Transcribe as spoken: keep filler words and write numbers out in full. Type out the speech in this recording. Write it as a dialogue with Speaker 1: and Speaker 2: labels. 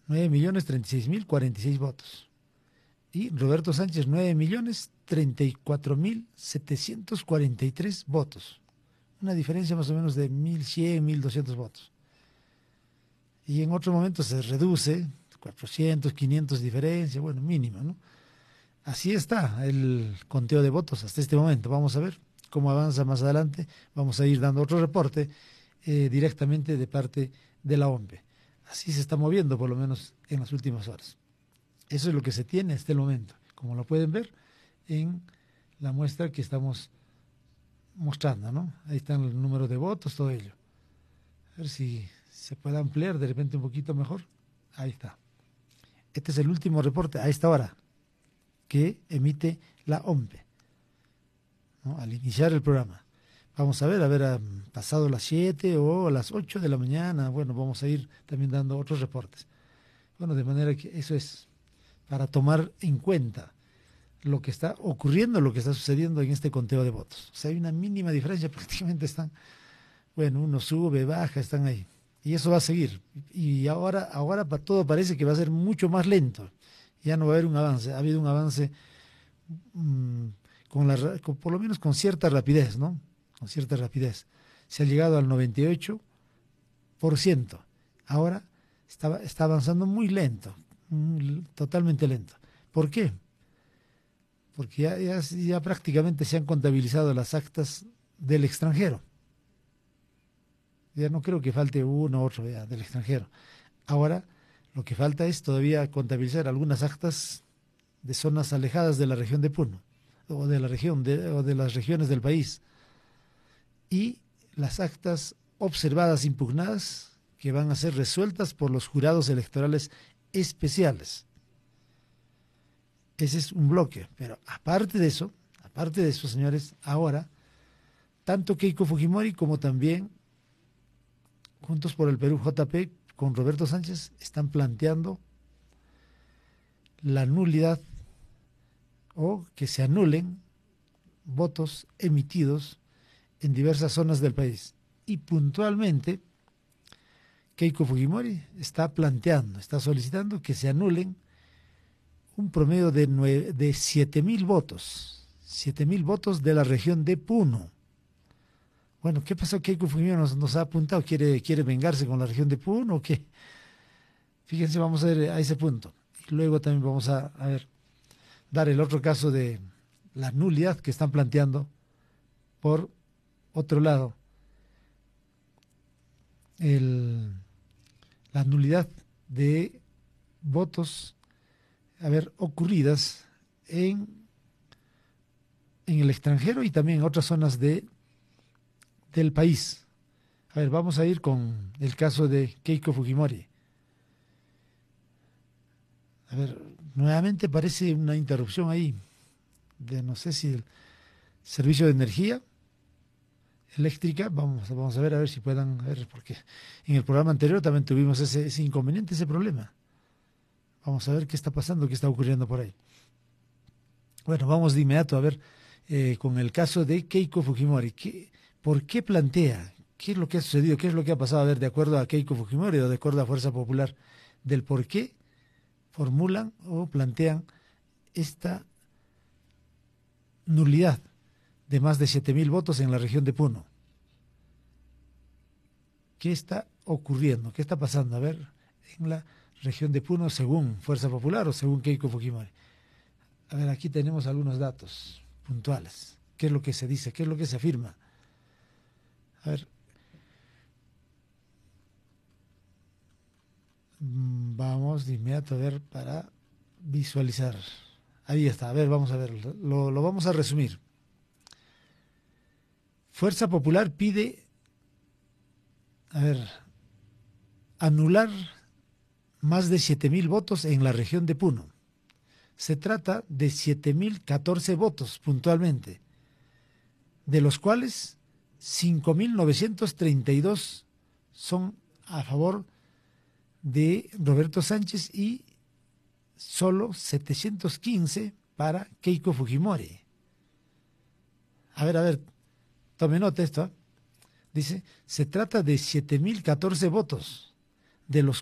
Speaker 1: nueve millones treinta y seis mil cuarenta y seis votos. Y Roberto Sánchez, nueve millones treinta y cuatro mil setecientos cuarenta y tres votos. Una diferencia más o menos de mil cien, mil doscientos votos. Y en otro momento se reduce, cuatrocientos, quinientos diferencia, bueno, mínima, ¿no? Así está el conteo de votos hasta este momento. Vamos a ver cómo avanza más adelante. Vamos a ir dando otro reporte eh, directamente de parte de la O M P E. Así se está moviendo, por lo menos en las últimas horas. Eso es lo que se tiene hasta el momento, como lo pueden ver en la muestra que estamos mostrando, ¿no? Ahí están el número de votos, todo ello. A ver si se puede ampliar de repente un poquito mejor. Ahí está. Este es el último reporte a esta hora que emite la O M P E, ¿no? Al iniciar el programa. Vamos a ver, a ver, han pasado las siete o las ocho de la mañana. Bueno, vamos a ir también dando otros reportes. Bueno, de manera que eso es para tomar en cuenta lo que está ocurriendo, lo que está sucediendo en este conteo de votos. O sea, hay una mínima diferencia, prácticamente están, bueno, uno sube, baja, están ahí. Y eso va a seguir. Y ahora, ahora todo parece que va a ser mucho más lento. Ya no va a haber un avance. Ha habido un avance mmm, con la, con, por lo menos con cierta rapidez, ¿no? Con cierta rapidez. Se ha llegado al noventa y ocho por ciento. Ahora está, está avanzando muy lento, totalmente lento. ¿Por qué? Porque ya, ya, ya prácticamente se han contabilizado las actas del extranjero. Ya no creo que falte uno u otro ya del extranjero. Ahora lo que falta es todavía contabilizar algunas actas de zonas alejadas de la región de Puno o de la región de, o de las regiones del país, y las actas observadas impugnadas que van a ser resueltas por los jurados electorales especiales. Ese es un bloque, pero aparte de eso, aparte de eso, señores, ahora tanto Keiko Fujimori como también Juntos por el Perú, J P, con Roberto Sánchez, están planteando la nulidad o que se anulen votos emitidos en diversas zonas del país. Y puntualmente, Keiko Fujimori está planteando, está solicitando que se anulen un promedio de, de siete mil votos, siete mil votos de la región de Puno. Bueno, ¿qué pasó? Keiko Fujimori nos, nos ha apuntado, ¿quiere, quiere vengarse con la región de Puno o qué? Fíjense, vamos a ver a ese punto. Y luego también vamos a, a ver, dar el otro caso de la nulidad que están planteando por otro lado. El, la nulidad de votos, a ver, ocurridas en, en el extranjero y también en otras zonas de del país. A ver, vamos a ir con el caso de Keiko Fujimori. A ver, nuevamente parece una interrupción ahí, de no sé si el servicio de energía eléctrica, vamos, vamos a ver a ver si puedan, a ver, porque en el programa anterior también tuvimos ese, ese inconveniente, ese problema. Vamos a ver qué está pasando, qué está ocurriendo por ahí. Bueno, vamos de inmediato a ver eh, con el caso de Keiko Fujimori. ¿Qué, ¿Por qué plantea? ¿Qué es lo que ha sucedido? ¿Qué es lo que ha pasado? A ver, de acuerdo a Keiko Fujimori o de acuerdo a Fuerza Popular, del por qué formulan o plantean esta nulidad de más de siete mil votos en la región de Puno. ¿Qué está ocurriendo? ¿Qué está pasando? A ver, en la región de Puno según Fuerza Popular o según Keiko Fujimori. A ver, aquí tenemos algunos datos puntuales. ¿Qué es lo que se dice? ¿Qué es lo que se afirma? A ver. Vamos de inmediato a ver para visualizar. Ahí está. A ver, vamos a ver. Lo, lo vamos a resumir. Fuerza Popular pide, a ver, anular más de siete mil votos en la región de Puno. Se trata de siete mil catorce votos puntualmente, de los cuales cinco mil novecientos treinta y dos son a favor de Roberto Sánchez y solo setecientos quince para Keiko Fujimori. A ver, a ver, tome nota esto. ¿eh? Dice, se trata de siete mil catorce votos, de los